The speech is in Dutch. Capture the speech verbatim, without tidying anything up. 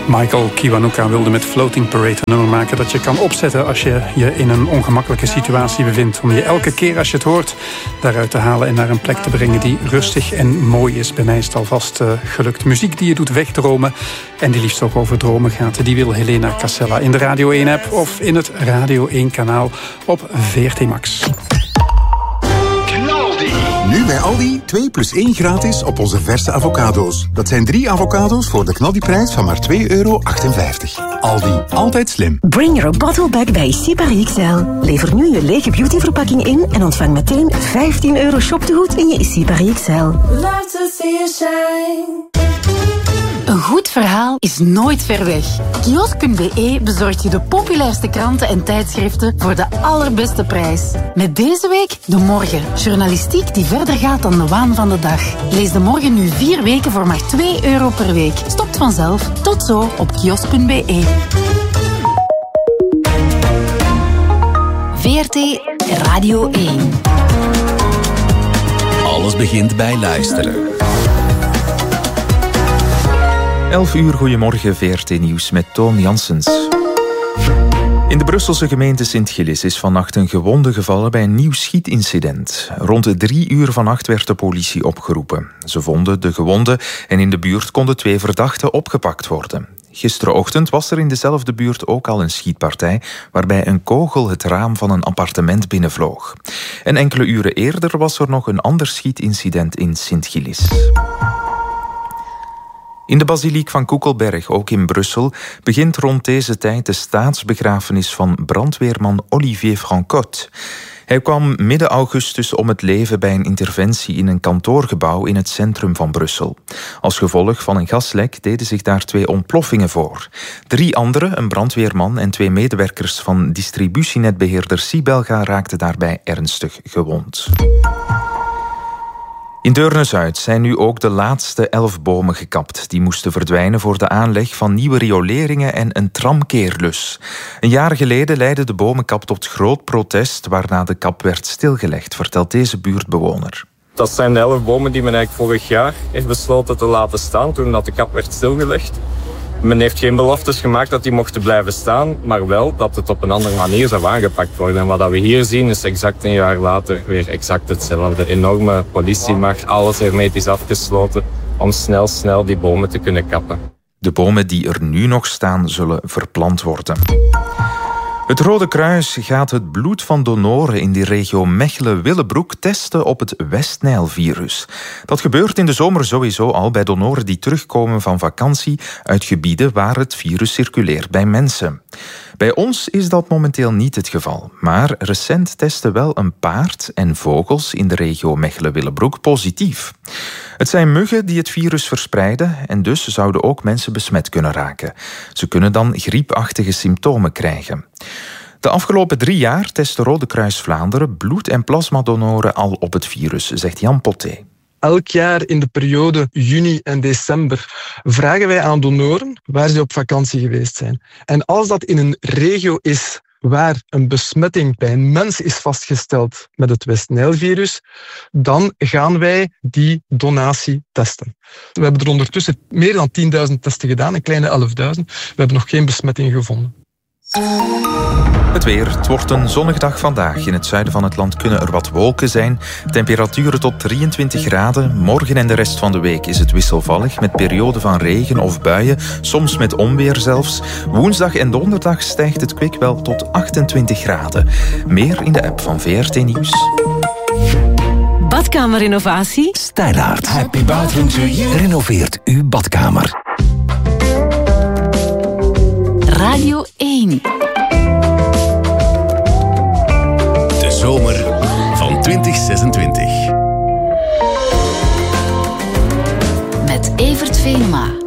Michael Kiwanuka wilde met Floating Parade een nummer maken dat je kan opzetten als je je in een ongemakkelijke situatie bevindt. Om je elke keer als je het hoort daaruit te halen en naar een plek te brengen die rustig en mooi is. Bij mij is het alvast uh, gelukt. Muziek die je doet wegdromen en die liefst ook over dromen gaat. Die wil Helena Casella in de Radio één app of in het Radio één kanaal op V R T Max. Nu bij Aldi twee plus één gratis op onze verse avocado's. Dat zijn drie avocado's voor de knaldiprijs van maar twee euro achtenvijftig. Aldi, altijd slim. Bring your bottle back bij Sipari X L. Lever nu je lege beautyverpakking in en ontvang meteen vijftien euro shoptegoed in je Sipari X L. Love to see you shine. Een goed verhaal is nooit ver weg. Kiosk punt b e bezorgt je de populairste kranten en tijdschriften voor de allerbeste prijs. Met deze week De Morgen. Journalistiek die verder gaat dan de waan van de dag. Lees De Morgen nu vier weken voor maar twee euro per week. Stopt vanzelf. Tot zo op kiosk punt b e. V R T Radio één. Alles begint bij luisteren. elf uur, goedemorgen, V R T Nieuws met Toon Janssens. In de Brusselse gemeente Sint-Gilles is vannacht een gewonde gevallen bij een nieuw schietincident. Rond drie uur vannacht werd de politie opgeroepen. Ze vonden de gewonde en in de buurt konden twee verdachten opgepakt worden. Gisterenochtend was er in dezelfde buurt ook al een schietpartij waarbij een kogel het raam van een appartement binnenvloog. En enkele uren eerder was er nog een ander schietincident in Sint-Gilles. In de basiliek van Koekelberg, ook in Brussel, begint rond deze tijd de staatsbegrafenis van brandweerman Olivier Francotte. Hij kwam midden augustus om het leven bij een interventie in een kantoorgebouw in het centrum van Brussel. Als gevolg van een gaslek deden zich daar twee ontploffingen voor. Drie anderen, een brandweerman en twee medewerkers van distributienetbeheerder Sibelga, raakten daarbij ernstig gewond. In Deurne-Zuid zijn nu ook de laatste elf bomen gekapt. Die moesten verdwijnen voor de aanleg van nieuwe rioleringen en een tramkeerlus. Een jaar geleden leidde de bomenkap tot groot protest, waarna de kap werd stilgelegd, vertelt deze buurtbewoner. Dat zijn de elf bomen die men eigenlijk vorig jaar heeft besloten te laten staan toen dat de kap werd stilgelegd. Men heeft geen beloftes gemaakt dat die mochten blijven staan, maar wel dat het op een andere manier zou aangepakt worden. En wat we hier zien is exact een jaar later weer exact hetzelfde. Enorme politiemacht, alles hermetisch afgesloten om snel, snel die bomen te kunnen kappen. De bomen die er nu nog staan zullen verplant worden. Het Rode Kruis gaat het bloed van donoren in de regio Mechelen-Willebroek testen op het West-Nijl-virus. Dat gebeurt in de zomer sowieso al bij donoren die terugkomen van vakantie uit gebieden waar het virus circuleert bij mensen. Bij ons is dat momenteel niet het geval, maar recent testen wel een paard en vogels in de regio Mechelen-Willebroek positief. Het zijn muggen die het virus verspreiden en dus zouden ook mensen besmet kunnen raken. Ze kunnen dan griepachtige symptomen krijgen. De afgelopen drie jaar test de Rode Kruis Vlaanderen bloed- en plasmadonoren al op het virus, zegt Jan Potté. Elk jaar in de periode juni en december vragen wij aan donoren waar ze op vakantie geweest zijn. En als dat in een regio is waar een besmetting bij een mens is vastgesteld met het West-Nijl-virus, dan gaan wij die donatie testen. We hebben er ondertussen meer dan tienduizend testen gedaan, een kleine elfduizend. We hebben nog geen besmetting gevonden. Het weer. Het wordt een zonnige dag vandaag. In het zuiden van het land kunnen er wat wolken zijn. Temperaturen tot drieëntwintig graden. Morgen en de rest van de week is het wisselvallig met perioden van regen of buien, soms met onweer zelfs. Woensdag en donderdag stijgt het kwik wel tot achtentwintig graden. Meer in de app van V R T Nieuws. Badkamerrenovatie? Stijlaert. Happy bathroom to you. Renoveert uw badkamer. Radio één. De zomer van twintig zesentwintig. Met Evert Venema.